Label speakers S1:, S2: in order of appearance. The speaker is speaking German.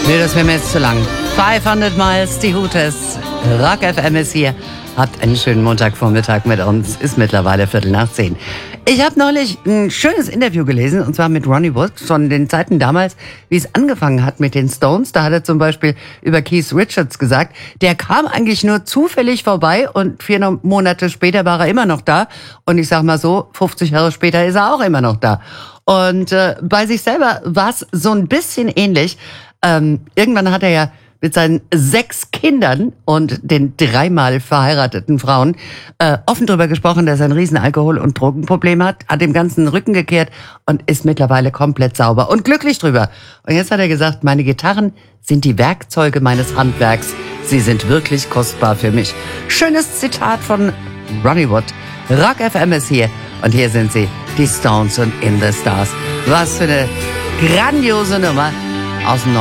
S1: Nee, das wäre mir jetzt zu lang. 500 Miles, die Hooters. Rock FM ist hier. Habt einen schönen Montagvormittag mit uns. Ist mittlerweile 9:15. Ich habe neulich ein schönes Interview gelesen, und zwar mit Ronnie Wood, von den Zeiten damals, wie es angefangen hat mit den Stones. Da hat er zum Beispiel über Keith Richards gesagt, der kam eigentlich nur zufällig vorbei und 4 Monate später war er immer noch da. Und ich sag mal so, 50 Jahre später ist er auch immer noch da. Und bei sich selber war es so ein bisschen ähnlich. Irgendwann hat er ja mit seinen 6 Kindern und den 3-mal verheirateten Frauen offen darüber gesprochen, dass er ein riesen Alkohol- und Drogenproblem hat dem ganzen Rücken gekehrt und ist mittlerweile komplett sauber und glücklich drüber. Und jetzt hat er gesagt, meine Gitarren sind die Werkzeuge meines Handwerks. Sie sind wirklich kostbar für mich. Schönes Zitat von Ronnie Wood. Rock FM ist hier und hier sind sie, die Stones und In the Stars. Was für eine grandiose Nummer aus dem